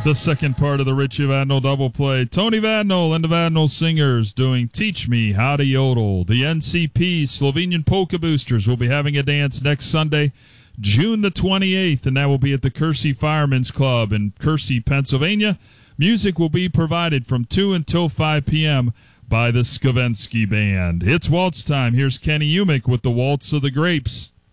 The second part of the Richie Vadnal double play. Tony Vadnal and the Vadnal Singers doing Teach Me How to Yodel. The NCP Slovenian Polka Boosters will be having a dance next Sunday, June the 28th, and that will be at the Kersey Firemen's Club in Kersey, Pennsylvania. Music will be provided from 2 until 5 p.m. by the Skavensky Band. It's waltz time. Here's Kenny Umick with the Waltz of the Grapes.